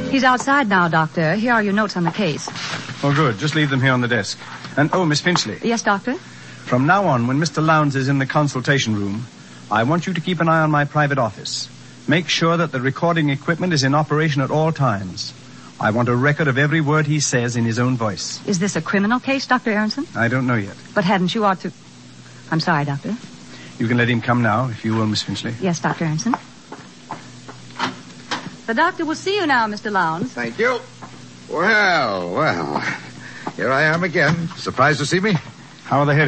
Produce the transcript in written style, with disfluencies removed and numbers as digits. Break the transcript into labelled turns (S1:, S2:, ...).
S1: He's outside now, Doctor. Here are your notes on the case.
S2: Oh, good. Just leave them here on the desk. And, Miss Finchley.
S1: Yes, Doctor?
S2: From now on, when Mr. Lowndes is in the consultation room, I want you to keep an eye on my private office. Make sure that the recording equipment is in operation at all times. I want a record of every word he says in his own voice.
S1: Is this a criminal case, Dr. Aronson?
S2: I don't know yet.
S1: But hadn't you ought to... I'm sorry, Doctor.
S2: You can let him come now, if you will, Miss Finchley.
S1: Yes, Dr. Aronson. The doctor will see you now, Mr. Lowndes.
S3: Thank you. Well. Here I am again. Surprised to see me?
S2: How are the headaches?